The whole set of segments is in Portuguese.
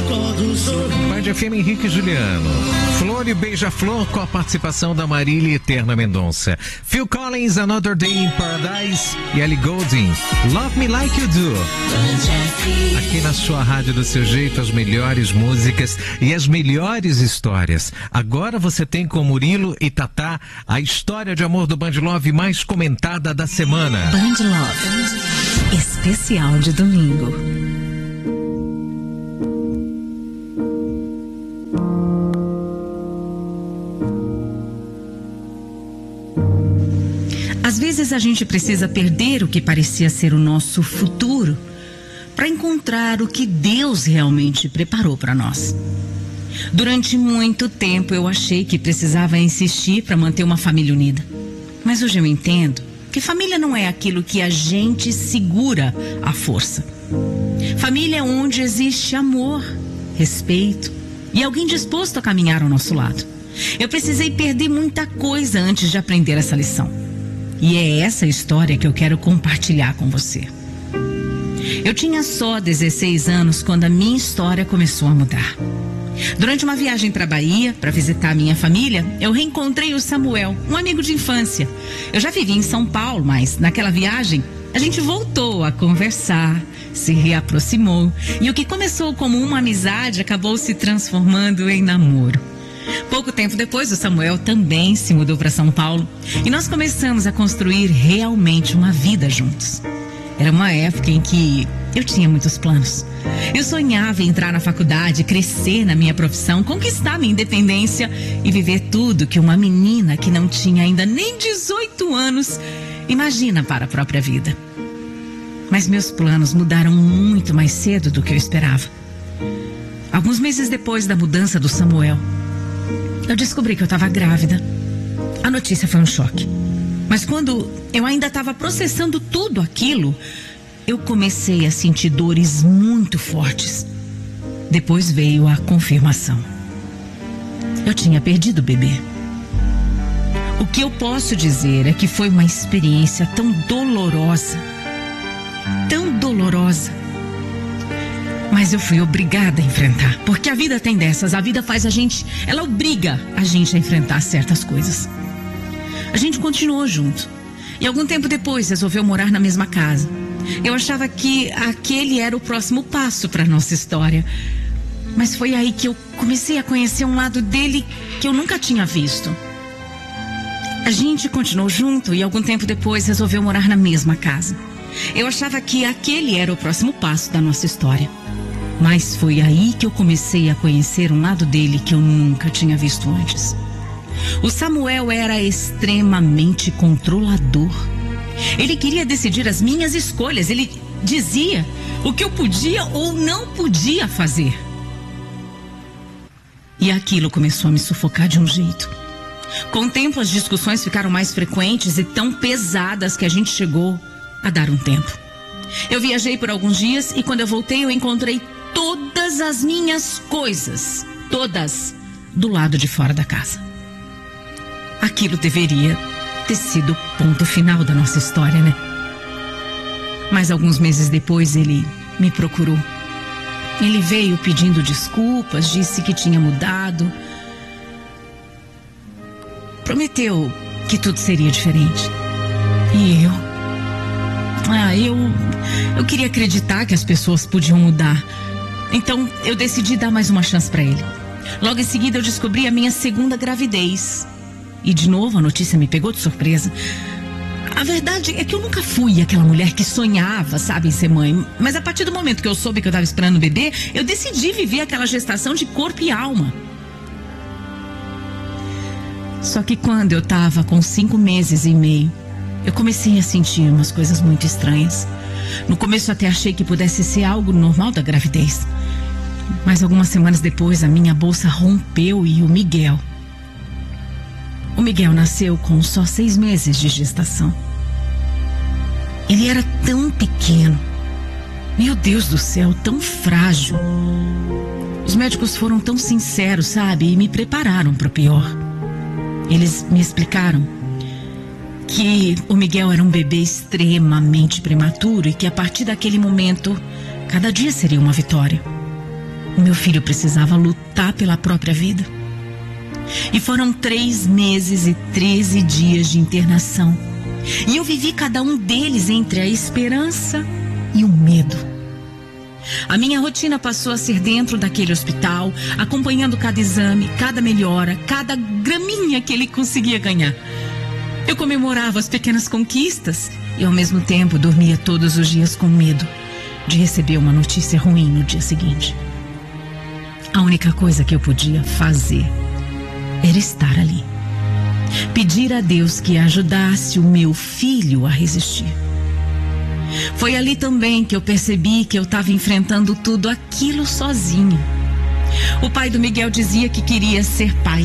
Band FM Henrique e Juliano. Flor e Beija-Flor com a participação da Marília Eterna Mendonça. Phil Collins, Another Day in Paradise e Ellie Goulding, Love Me Like You Do. Aqui na sua rádio do seu jeito, as melhores músicas e as melhores histórias. Agora você tem com Murilo e Tatá a história de amor do Band Love mais comentada da semana. Band Love, especial de domingo. Às vezes a gente precisa perder o que parecia ser o nosso futuro para encontrar o que Deus realmente preparou para nós. Durante muito tempo eu achei que precisava insistir para manter uma família unida. Mas hoje eu entendo que família não é aquilo que a gente segura à força. Família é onde existe amor, respeito e alguém disposto a caminhar ao nosso lado. Eu precisei perder muita coisa antes de aprender essa lição. E é essa história que eu quero compartilhar com você. Eu tinha só 16 anos quando a minha história começou a mudar. Durante uma viagem para a Bahia, para visitar a minha família, eu reencontrei o Samuel, um amigo de infância. Eu já vivi em São Paulo, mas naquela viagem a gente voltou a conversar, se reaproximou. E o que começou como uma amizade acabou se transformando em namoro. Pouco tempo depois, o Samuel também se mudou para São Paulo e nós começamos a construir realmente uma vida juntos. Era uma época em que eu tinha muitos planos. Eu sonhava em entrar na faculdade, crescer na minha profissão, conquistar minha independência e viver tudo que uma menina que não tinha ainda nem 18 anos imagina para a própria vida. Mas meus planos mudaram muito mais cedo do que eu esperava. Alguns meses depois da mudança do Samuel, eu descobri que eu estava grávida. A notícia foi um choque. Mas quando eu ainda estava processando tudo aquilo, eu comecei a sentir dores muito fortes. Depois veio a confirmação. Eu tinha perdido o bebê. O que eu posso dizer é que foi uma experiência tão dolorosa. Tão dolorosa. Mas eu fui obrigada a enfrentar, porque a vida tem dessas, a vida faz a gente, ela obriga a gente a enfrentar certas coisas. A gente continuou junto e algum tempo depois resolveu morar na mesma casa. Eu achava que aquele era o próximo passo para nossa história, mas foi aí que eu comecei a conhecer um lado dele que eu nunca tinha visto. A gente continuou junto e algum tempo depois resolveu morar na mesma casa. Eu achava que aquele era o próximo passo da nossa história. Mas foi aí que eu comecei a conhecer um lado dele que eu nunca tinha visto antes. O Samuel era extremamente controlador. Ele queria decidir as minhas escolhas. Ele dizia o que eu podia ou não podia fazer. E aquilo começou a me sufocar de um jeito. Com o tempo, as discussões ficaram mais frequentes e tão pesadas que a gente chegou a dar um tempo. Eu viajei por alguns dias e quando eu voltei eu encontrei todas as minhas coisas, todas, do lado de fora da casa. Aquilo deveria ter sido o ponto final da nossa história, né? Mas alguns meses depois ele me procurou. Ele veio pedindo desculpas, disse que tinha mudado. Prometeu que tudo seria diferente. E eu queria acreditar que as pessoas podiam mudar. Então eu decidi dar mais uma chance para ele. Logo em seguida eu descobri a minha segunda gravidez. E de novo a notícia me pegou de surpresa. A verdade é que eu nunca fui aquela mulher que sonhava, sabe, em ser mãe. Mas a partir do momento que eu soube que eu estava esperando o bebê, eu decidi viver aquela gestação de corpo e alma. Só que quando eu estava com 5 meses e meio, eu comecei a sentir umas coisas muito estranhas. No começo até achei que pudesse ser algo normal da gravidez. Mas algumas semanas depois a minha bolsa rompeu e o Miguel nasceu com só 6 meses de gestação. Ele era tão pequeno. Meu Deus do céu, tão frágil. Os médicos foram tão sinceros, sabe? E me prepararam para o pior. Eles me explicaram que o Miguel era um bebê extremamente prematuro e que a partir daquele momento, cada dia seria uma vitória. O meu filho precisava lutar pela própria vida. E foram 3 meses e 13 dias de internação. E eu vivi cada um deles entre a esperança e o medo. A minha rotina passou a ser dentro daquele hospital, acompanhando cada exame, cada melhora, cada graminha que ele conseguia ganhar. Eu comemorava as pequenas conquistas e, ao mesmo tempo, dormia todos os dias com medo de receber uma notícia ruim no dia seguinte. A única coisa que eu podia fazer era estar ali. Pedir a Deus que ajudasse o meu filho a resistir. Foi ali também que eu percebi que eu estava enfrentando tudo aquilo sozinha. O pai do Miguel dizia que queria ser pai.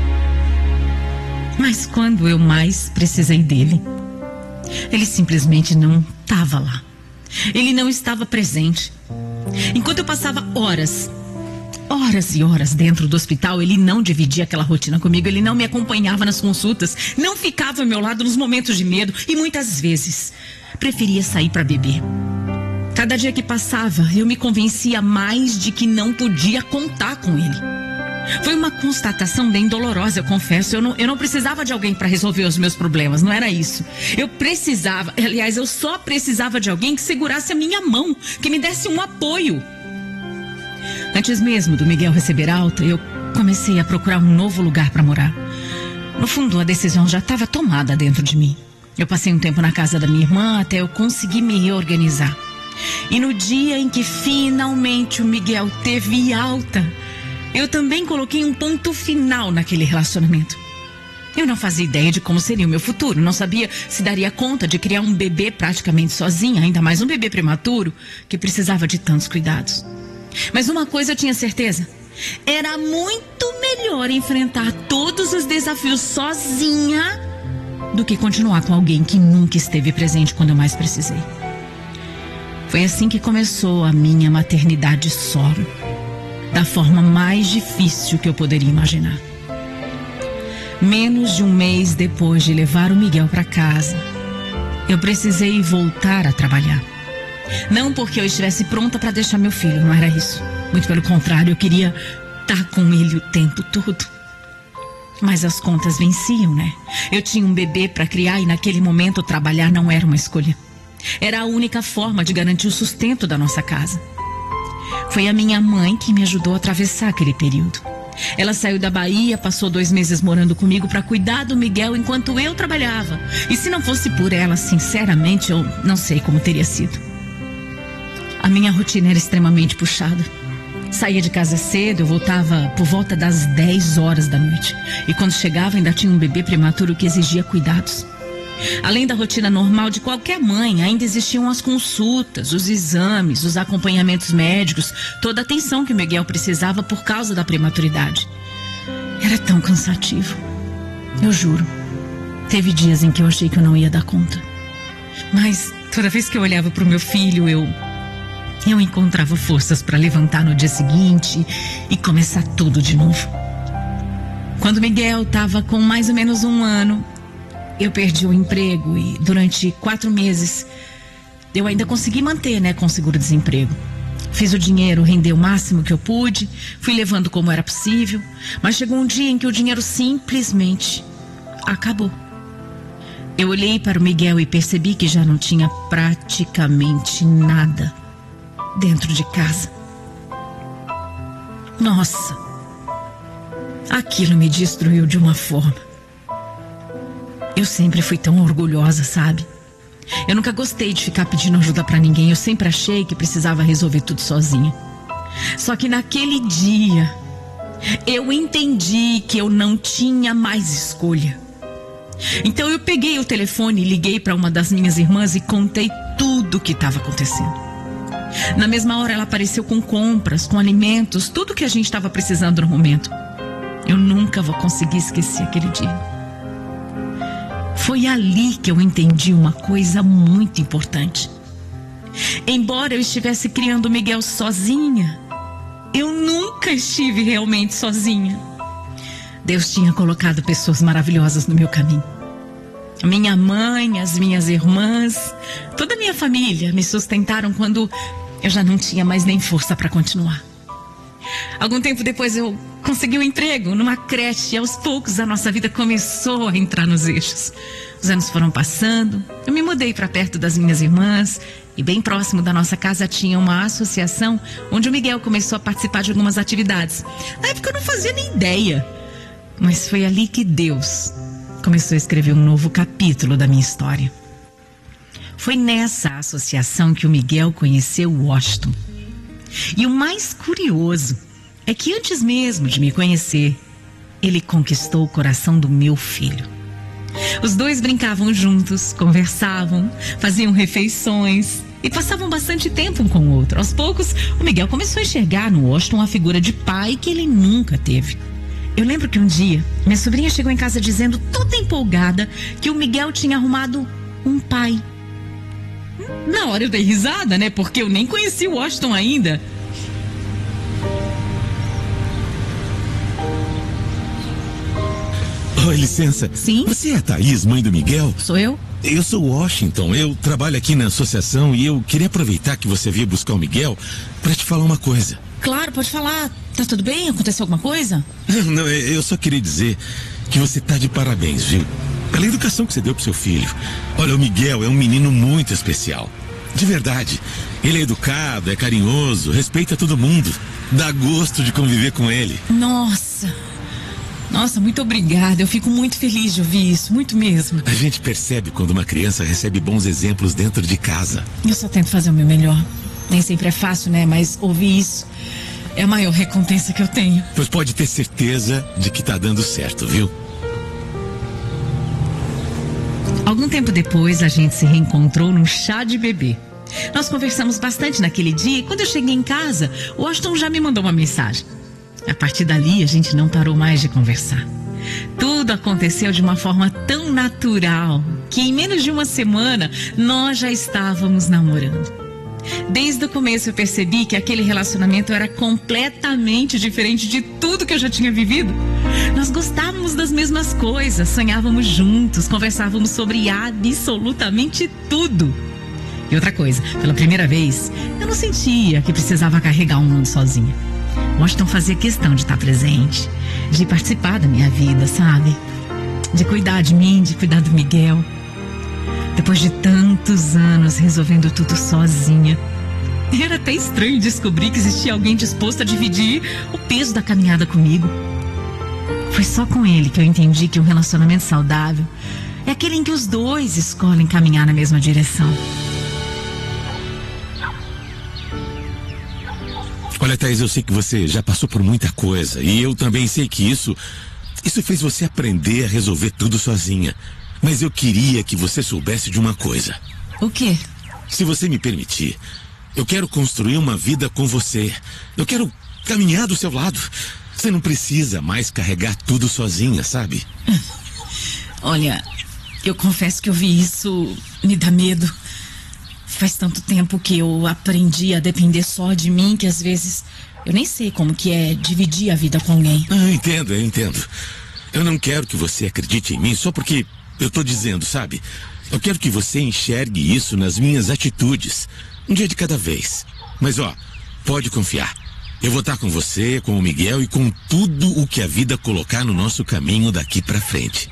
Mas quando eu mais precisei dele, ele simplesmente não estava lá. Ele não estava presente. Enquanto eu passava horas e horas dentro do hospital, ele não dividia aquela rotina comigo, ele não me acompanhava nas consultas, não ficava ao meu lado nos momentos de medo e muitas vezes preferia sair para beber. Cada dia que passava, eu me convencia mais de que não podia contar com ele. Foi uma constatação bem dolorosa, eu confesso. Eu não precisava de alguém para resolver os meus problemas, não era isso. Eu só precisava de alguém que segurasse a minha mão, que me desse um apoio. Antes mesmo do Miguel receber alta, eu comecei a procurar um novo lugar para morar. No fundo, a decisão já estava tomada dentro de mim. Eu passei um tempo na casa da minha irmã até eu conseguir me reorganizar. E no dia em que finalmente o Miguel teve alta, eu também coloquei um ponto final naquele relacionamento. Eu não fazia ideia de como seria o meu futuro. Não sabia se daria conta de criar um bebê praticamente sozinha, ainda mais um bebê prematuro que precisava de tantos cuidados. Mas uma coisa eu tinha certeza: era muito melhor enfrentar todos os desafios sozinha do que continuar com alguém que nunca esteve presente quando eu mais precisei. Foi assim que começou a minha maternidade solo, da forma mais difícil que eu poderia imaginar. Menos de um mês depois de levar o Miguel para casa, eu precisei voltar a trabalhar. Não porque eu estivesse pronta para deixar meu filho, não era isso. Muito pelo contrário, eu queria estar com ele o tempo todo. Mas as contas venciam, né? Eu tinha um bebê para criar e naquele momento trabalhar não era uma escolha. Era a única forma de garantir o sustento da nossa casa. Foi a minha mãe que me ajudou a atravessar aquele período. Ela saiu da Bahia, passou 2 meses morando comigo para cuidar do Miguel enquanto eu trabalhava. E se não fosse por ela, sinceramente, eu não sei como teria sido. A minha rotina era extremamente puxada. Saía de casa cedo, eu voltava por volta das 10 horas da noite. E quando chegava ainda tinha um bebê prematuro que exigia cuidados. Além da rotina normal de qualquer mãe, ainda existiam as consultas, os exames, os acompanhamentos médicos, toda a atenção que o Miguel precisava por causa da prematuridade. Era tão cansativo. Eu juro, teve dias em que eu achei que eu não ia dar conta. Mas toda vez que eu olhava para o meu filho, eu encontrava forças para levantar no dia seguinte e começar tudo de novo. Quando Miguel estava com mais ou menos 1 ano, eu perdi o emprego e durante 4 meses eu ainda consegui manter, com seguro-desemprego. Fiz o dinheiro render o máximo que eu pude, fui levando como era possível, mas chegou um dia em que o dinheiro simplesmente acabou. Eu olhei para o Miguel e percebi que já não tinha praticamente nada dentro de casa. Nossa, aquilo me destruiu de uma forma. Eu sempre fui tão orgulhosa, sabe? Eu nunca gostei de ficar pedindo ajuda pra ninguém. Eu sempre achei que precisava resolver tudo sozinha. Só que naquele dia, eu entendi que eu não tinha mais escolha. Então eu peguei o telefone e liguei para uma das minhas irmãs e contei tudo o que estava acontecendo. Na mesma hora ela apareceu com compras, com alimentos, tudo que a gente estava precisando no momento. Eu nunca vou conseguir esquecer aquele dia. Foi ali que eu entendi uma coisa muito importante. Embora eu estivesse criando o Miguel sozinha, eu nunca estive realmente sozinha. Deus tinha colocado pessoas maravilhosas no meu caminho. A minha mãe, as minhas irmãs, toda a minha família me sustentaram quando eu já não tinha mais nem força para continuar. Algum tempo depois eu consegui um emprego numa creche e aos poucos a nossa vida começou a entrar nos eixos. Os anos foram passando, eu me mudei para perto das minhas irmãs e bem próximo da nossa casa tinha uma associação onde o Miguel começou a participar de algumas atividades. Na época eu não fazia nem ideia, mas foi ali que Deus começou a escrever um novo capítulo da minha história. Foi nessa associação que o Miguel conheceu o Washington. E o mais curioso é que antes mesmo de me conhecer, ele conquistou o coração do meu filho. Os dois brincavam juntos, conversavam, faziam refeições e passavam bastante tempo um com o outro. Aos poucos, o Miguel começou a enxergar no Washington a figura de pai que ele nunca teve. Eu lembro que um dia, minha sobrinha chegou em casa dizendo, toda empolgada, que o Miguel tinha arrumado um pai. Na hora eu dei risada, né? Porque eu nem conheci o Washington ainda. Oi, licença. Sim? Você é a Thaís, mãe do Miguel? Sou eu? Eu sou o Washington, eu trabalho aqui na associação e eu queria aproveitar que você veio buscar o Miguel para te falar uma coisa. Claro, pode falar. Tá tudo bem? Aconteceu alguma coisa? Não, eu só queria dizer que você tá de parabéns, viu? Pela educação que você deu pro seu filho. Olha, o Miguel é um menino muito especial. De verdade. Ele é educado, é carinhoso, respeita todo mundo. Dá gosto de conviver com ele. Nossa, muito obrigada. Eu fico muito feliz de ouvir isso, muito mesmo. A gente percebe quando uma criança recebe bons exemplos dentro de casa. Eu só tento fazer o meu melhor. Nem sempre é fácil, né? Mas ouvir isso é a maior recompensa que eu tenho. Pois pode ter certeza de que tá dando certo, viu? Algum tempo depois, a gente se reencontrou num chá de bebê. Nós conversamos bastante naquele dia e quando eu cheguei em casa, o Washington já me mandou uma mensagem. A partir dali, a gente não parou mais de conversar. Tudo aconteceu de uma forma tão natural que em menos de uma semana, nós já estávamos namorando. Desde o começo eu percebi que aquele relacionamento era completamente diferente de tudo que eu já tinha vivido. Nós gostávamos das mesmas coisas, sonhávamos juntos, conversávamos sobre absolutamente tudo. E outra coisa, pela primeira vez, eu não sentia que precisava carregar o mundo sozinha. Washington fazia questão de estar presente, de participar da minha vida, sabe? De cuidar de mim, de cuidar do Miguel. Depois de tantos anos resolvendo tudo sozinha, era até estranho descobrir que existia alguém disposto a dividir o peso da caminhada comigo. Foi só com ele que eu entendi que um relacionamento saudável é aquele em que os dois escolhem caminhar na mesma direção. Olha, Thaís, eu sei que você já passou por muita coisa e eu também sei que isso fez você aprender a resolver tudo sozinha. Mas eu queria que você soubesse de uma coisa. O quê? Se você me permitir, eu quero construir uma vida com você. Eu quero caminhar do seu lado. Você não precisa mais carregar tudo sozinha, sabe? Olha, eu confesso que ouvir isso me dá medo. Faz tanto tempo que eu aprendi a depender só de mim que às vezes eu nem sei como que é dividir a vida com alguém. Eu entendo. Eu não quero que você acredite em mim só porque eu tô dizendo, sabe? Eu quero que você enxergue isso nas minhas atitudes. Um dia de cada vez. Mas ó, pode confiar. Eu vou estar com você, com o Miguel e com tudo o que a vida colocar no nosso caminho daqui pra frente.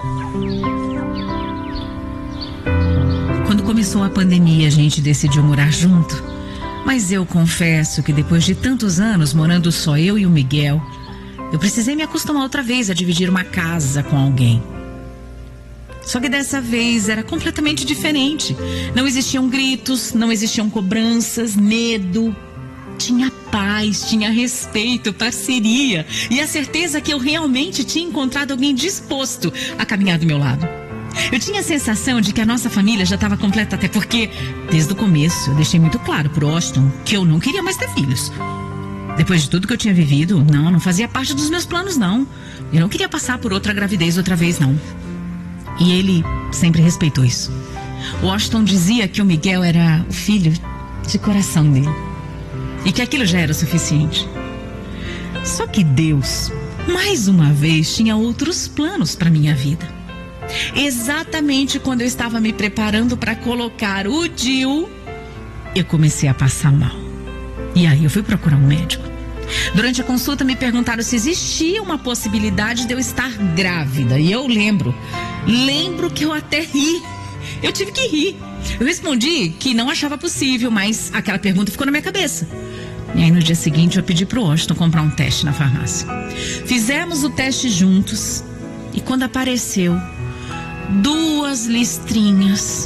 Quando começou a pandemia, a gente decidiu morar junto. Mas eu confesso que depois de tantos anos morando só eu e o Miguel, eu precisei me acostumar outra vez a dividir uma casa com alguém. Só que dessa vez era completamente diferente. Não existiam gritos, não existiam cobranças, medo. Tinha paz, tinha respeito, parceria e a certeza que eu realmente tinha encontrado alguém disposto a caminhar do meu lado. Eu tinha a sensação de que a nossa família já estava completa, até porque, desde o começo, eu deixei muito claro pro Washington que eu não queria mais ter filhos. Depois de tudo que eu tinha vivido, não fazia parte dos meus planos, não. Eu não queria passar por outra gravidez outra vez, não. E ele sempre respeitou isso. O Washington dizia que o Miguel era o filho de coração dele. E que aquilo já era o suficiente. Só que Deus, mais uma vez, tinha outros planos para minha vida. Exatamente quando eu estava me preparando para colocar o DIU, eu comecei a passar mal. E aí eu fui procurar um médico. Durante a consulta me perguntaram se existia uma possibilidade de eu estar grávida. E eu lembro que eu até ri. Eu tive que rir. Eu respondi que não achava possível, mas aquela pergunta ficou na minha cabeça. E aí no dia seguinte eu pedi pro Washington comprar um teste na farmácia. Fizemos o teste juntos e quando apareceu 2 listrinhas